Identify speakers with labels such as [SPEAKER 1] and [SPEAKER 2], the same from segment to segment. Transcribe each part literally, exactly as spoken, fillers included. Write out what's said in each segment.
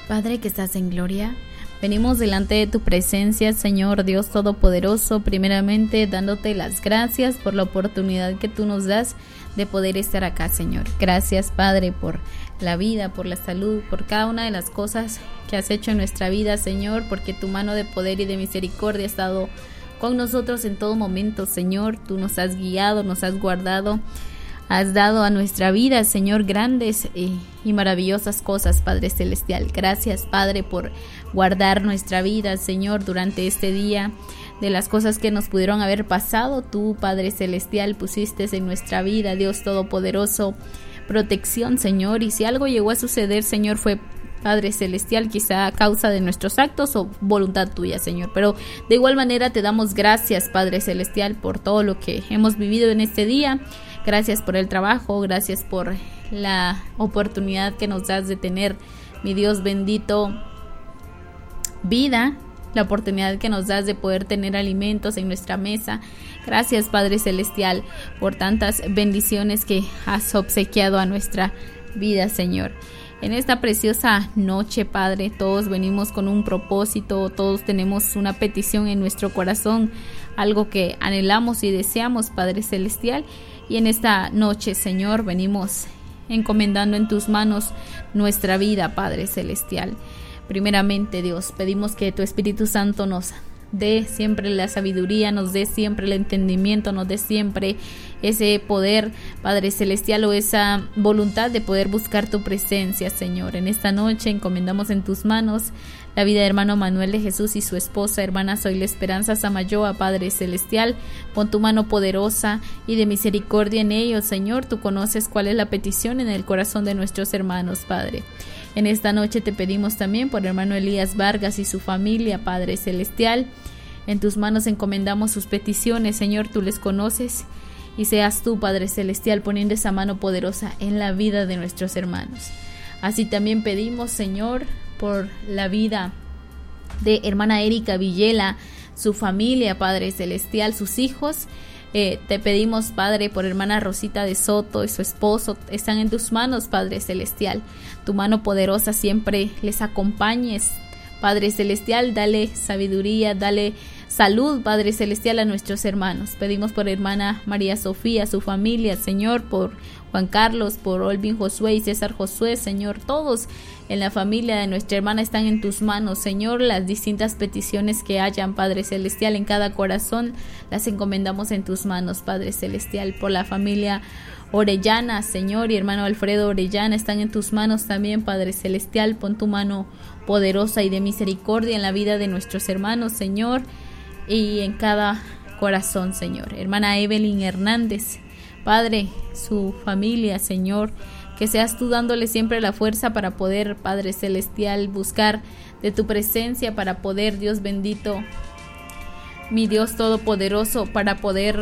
[SPEAKER 1] Padre que estás en gloria, venimos delante de tu presencia, Señor Dios Todopoderoso, primeramente dándote las gracias por la oportunidad que tú nos das de poder estar acá, Señor. Gracias, Padre, por la vida, por la salud, por cada una de las cosas que has hecho en nuestra vida, Señor, porque tu mano de poder y de misericordia ha estado con nosotros en todo momento, Señor. Tú nos has guiado, nos has guardado. Has dado a nuestra vida, Señor, grandes y, y maravillosas cosas, Padre Celestial. Gracias, Padre, por guardar nuestra vida, Señor, durante este día. De las cosas que nos pudieron haber pasado, tú, Padre Celestial, pusiste en nuestra vida, Dios Todopoderoso, protección, Señor. Y si algo llegó a suceder, Señor, fue, Padre Celestial, quizá a causa de nuestros actos o voluntad tuya, Señor. Pero de igual manera te damos gracias, Padre Celestial, por todo lo que hemos vivido en este día. Gracias por el trabajo, gracias por la oportunidad que nos das de tener, mi Dios bendito, vida, la oportunidad que nos das de poder tener alimentos en nuestra mesa. Gracias, Padre Celestial, por tantas bendiciones que has obsequiado a nuestra vida, Señor. En esta preciosa noche, Padre, todos venimos con un propósito, todos tenemos una petición en nuestro corazón, algo que anhelamos y deseamos, Padre Celestial. Y en esta noche, Señor, venimos encomendando en tus manos nuestra vida, Padre Celestial. Primeramente, Dios, pedimos que tu Espíritu Santo nos dé siempre la sabiduría, nos dé siempre el entendimiento, nos dé siempre ese poder, Padre Celestial, o esa voluntad de poder buscar tu presencia, Señor. En esta noche encomendamos en tus manos la vida de hermano Manuel de Jesús y su esposa, hermana Zoila Esperanza Samayoa, Padre Celestial. Pon tu mano poderosa y de misericordia en ellos, Señor. Tú conoces cuál es la petición en el corazón de nuestros hermanos, Padre. En esta noche te pedimos también por hermano Elías Vargas y su familia, Padre Celestial. En tus manos encomendamos sus peticiones, Señor, tú les conoces. Y seas tú, Padre Celestial, poniendo esa mano poderosa en la vida de nuestros hermanos. Así también pedimos, Señor, por la vida de hermana Erika Villela, su familia, Padre Celestial, sus hijos. Eh, te pedimos, Padre, por hermana Rosita de Soto y su esposo. Están en tus manos, Padre Celestial. Tu mano poderosa siempre les acompañes, Padre Celestial. Dale sabiduría, dale salud, Padre Celestial, a nuestros hermanos. Pedimos por hermana María Sofía, su familia, Señor, por Juan Carlos, por Olvin Josué y César Josué, Señor. Todos en la familia de nuestra hermana están en tus manos, Señor. Las distintas peticiones que hayan, Padre Celestial, en cada corazón, las encomendamos en tus manos, Padre Celestial. Por la familia Orellana, Señor, y hermano Alfredo Orellana, están en tus manos también, Padre Celestial. Pon tu mano poderosa y de misericordia en la vida de nuestros hermanos, Señor, y en cada corazón, Señor. Hermana Evelyn Hernández, Padre, su familia, Señor, que seas tú dándole siempre la fuerza para poder, Padre Celestial, buscar de tu presencia, para poder, Dios bendito, mi Dios todopoderoso, para poder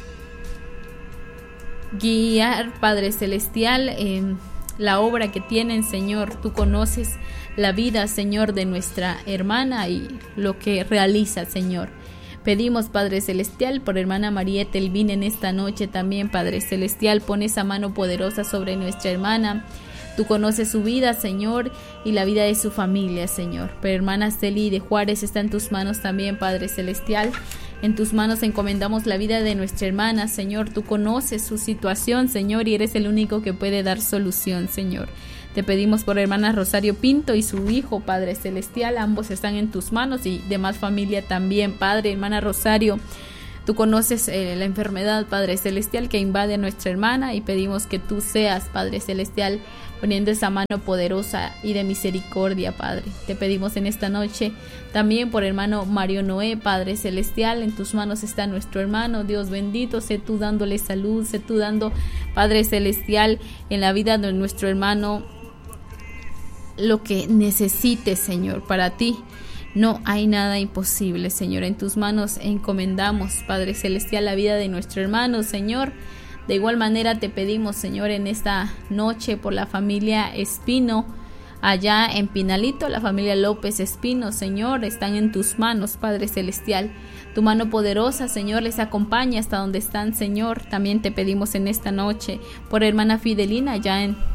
[SPEAKER 1] guiar, Padre Celestial, en la obra que tienen, Señor. Tú conoces la vida, Señor, de nuestra hermana y lo que realiza, Señor. Pedimos, Padre Celestial, por hermana Marieta Elvin en esta noche también, Padre Celestial. Pon esa mano poderosa sobre nuestra hermana. Tú conoces su vida, Señor, y la vida de su familia, Señor. Pero hermana Celi de Juárez está en tus manos también, Padre Celestial. En tus manos encomendamos la vida de nuestra hermana, Señor. Tú conoces su situación, Señor, y eres el único que puede dar solución, Señor. Te pedimos por hermana Rosario Pinto y su hijo, Padre Celestial. Ambos están en tus manos y demás familia también, Padre. Hermana Rosario, tú conoces eh, la enfermedad, Padre Celestial, que invade a nuestra hermana, y pedimos que tú seas, Padre Celestial, poniendo esa mano poderosa y de misericordia, Padre. Te pedimos en esta noche también por hermano Mario Noé, Padre Celestial. En tus manos está nuestro hermano, Dios bendito. Sé tú dándole salud, sé tú dando, Padre Celestial, en la vida de nuestro hermano lo que necesite, Señor. Para ti no hay nada imposible, Señor. En tus manos encomendamos, Padre Celestial, la vida de nuestro hermano, Señor. De igual manera te pedimos, Señor, en esta noche por la familia Espino, allá en Pinalito, la familia López Espino, Señor, están en tus manos, Padre Celestial. Tu mano poderosa, Señor, les acompaña hasta donde están, Señor. También te pedimos en esta noche por hermana Fidelina, allá en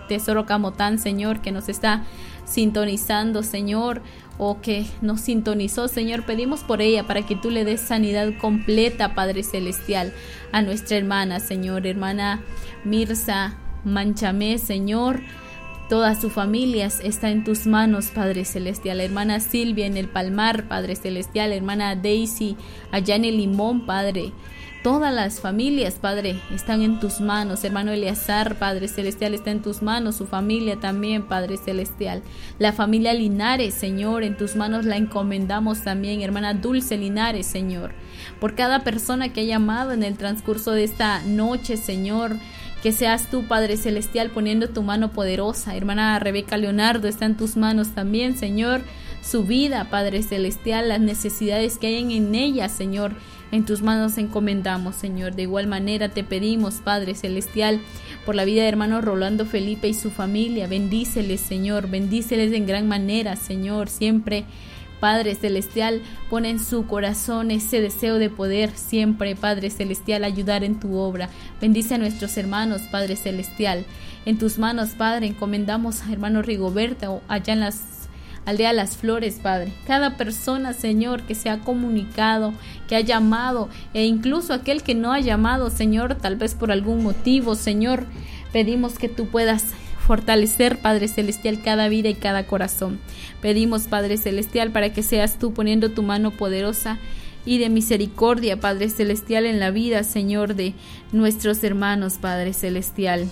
[SPEAKER 1] Tesoro Camotán, Señor, que nos está sintonizando, Señor, o que nos sintonizó, Señor, pedimos por ella para que tú le des sanidad completa, Padre Celestial, a nuestra hermana, Señor, hermana Mirza Manchamé, Señor. Toda su familia está en tus manos, Padre Celestial. Hermana Silvia en el Palmar, Padre Celestial. Hermana Daisy allá en el Limón, Padre. Todas las familias, Padre, están en tus manos. Hermano Eleazar, Padre Celestial, está en tus manos. Su familia también, Padre Celestial. La familia Linares, Señor, en tus manos la encomendamos también. Hermana Dulce Linares, Señor. Por cada persona que ha llamado en el transcurso de esta noche, Señor, que seas tú, Padre Celestial, poniendo tu mano poderosa. Hermana Rebeca Leonardo está en tus manos también, Señor. Su vida, Padre Celestial, las necesidades que hay en ella, Señor, en tus manos encomendamos, Señor. De igual manera te pedimos, Padre Celestial, por la vida de hermano Rolando Felipe y su familia. Bendíceles, Señor, bendíceles en gran manera, Señor. Siempre, Padre Celestial, pon en su corazón ese deseo de poder siempre, Padre Celestial, ayudar en tu obra. Bendice a nuestros hermanos, Padre Celestial. En tus manos, Padre, encomendamos a hermano Rigoberto allá en las Aldea Las Flores, Padre. Cada persona, Señor, que se ha comunicado, que ha llamado, e incluso aquel que no ha llamado, Señor, tal vez por algún motivo, Señor, pedimos que tú puedas fortalecer, Padre Celestial, cada vida y cada corazón. Pedimos, Padre Celestial, para que seas tú poniendo tu mano poderosa y de misericordia, Padre Celestial, en la vida, Señor, de nuestros hermanos, Padre Celestial.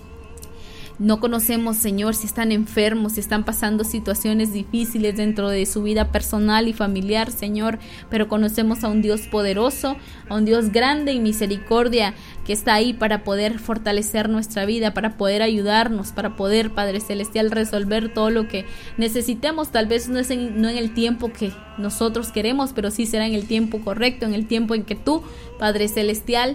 [SPEAKER 1] No conocemos, Señor, si están enfermos, si están pasando situaciones difíciles dentro de su vida personal y familiar, Señor, pero conocemos a un Dios poderoso, a un Dios grande y misericordia que está ahí para poder fortalecer nuestra vida, para poder ayudarnos, para poder, Padre Celestial, resolver todo lo que necesitemos. Tal vez no es en, no en el tiempo que nosotros queremos, pero sí será en el tiempo correcto, en el tiempo en que tú, Padre Celestial,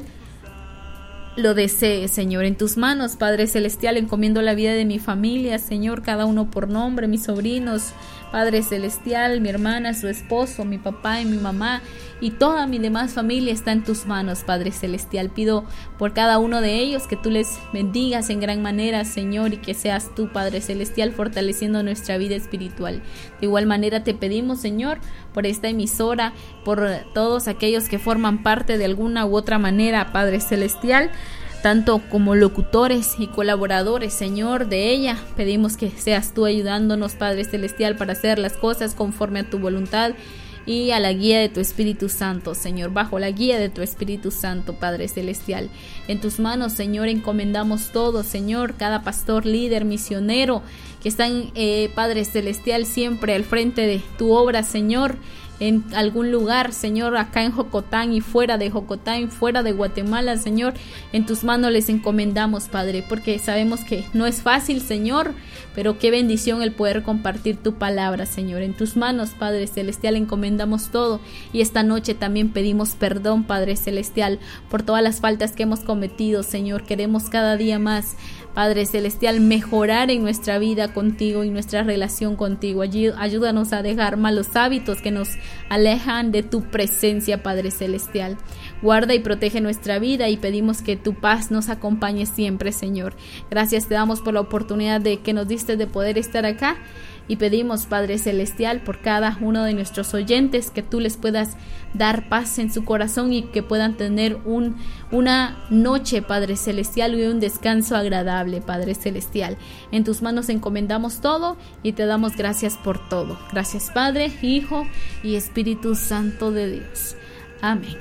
[SPEAKER 1] lo desee, Señor. En tus manos, Padre Celestial, encomiendo la vida de mi familia, Señor, cada uno por nombre, mis sobrinos, Padre Celestial, mi hermana, su esposo, mi papá y mi mamá, y toda mi demás familia está en tus manos, Padre Celestial. Pido por cada uno de ellos que tú les bendigas en gran manera, Señor, y que seas tú, Padre Celestial, fortaleciendo nuestra vida espiritual. De igual manera te pedimos, Señor, por esta emisora, por todos aquellos que forman parte de alguna u otra manera, Padre Celestial, tanto como locutores y colaboradores, Señor, de ella. Pedimos que seas tú ayudándonos, Padre Celestial, para hacer las cosas conforme a tu voluntad y a la guía de tu Espíritu Santo, Señor, bajo la guía de tu Espíritu Santo, Padre Celestial. En tus manos, Señor, encomendamos todo, Señor, cada pastor, líder, misionero, que están, eh, Padre Celestial, siempre al frente de tu obra, Señor, en algún lugar, Señor, acá en Jocotán y fuera de Jocotán, fuera de Guatemala, Señor, en tus manos les encomendamos, Padre, porque sabemos que no es fácil, Señor, pero qué bendición el poder compartir tu palabra, Señor. En tus manos, Padre Celestial, encomendamos todo, y esta noche también pedimos perdón, Padre Celestial, por todas las faltas que hemos cometido, Señor. Queremos cada día más, Padre Celestial, mejorar en nuestra vida contigo y nuestra relación contigo. Ayúdanos a dejar malos hábitos que nos alejan de tu presencia, Padre Celestial. Guarda y protege nuestra vida y pedimos que tu paz nos acompañe siempre, Señor. Gracias te damos por la oportunidad de que nos diste de poder estar acá. Y pedimos, Padre Celestial, por cada uno de nuestros oyentes, que tú les puedas dar paz en su corazón y que puedan tener un, una noche, Padre Celestial, y un descanso agradable, Padre Celestial. En tus manos encomendamos todo y te damos gracias por todo. Gracias, Padre, Hijo y Espíritu Santo de Dios. Amén.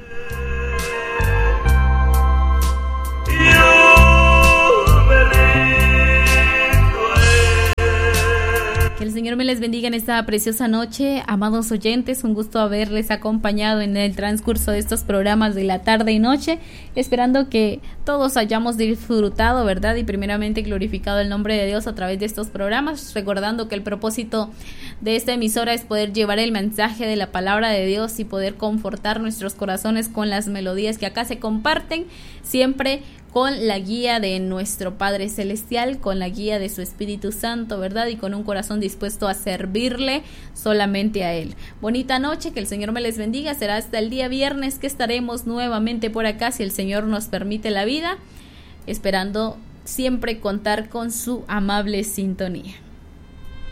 [SPEAKER 1] Que el Señor me les bendiga en esta preciosa noche, amados oyentes. Un gusto haberles acompañado en el transcurso de estos programas de la tarde y noche, esperando que todos hayamos disfrutado, ¿verdad? Y primeramente glorificado el nombre de Dios a través de estos programas, recordando que el propósito de esta emisora es poder llevar el mensaje de la palabra de Dios y poder confortar nuestros corazones con las melodías que acá se comparten, siempre con la guía de nuestro Padre Celestial, con la guía de su Espíritu Santo, ¿verdad? Y con un corazón dispuesto a servirle solamente a Él. Bonita noche, que el Señor me les bendiga. Será hasta el día viernes que estaremos nuevamente por acá, si el Señor nos permite la vida, esperando siempre contar con su amable sintonía.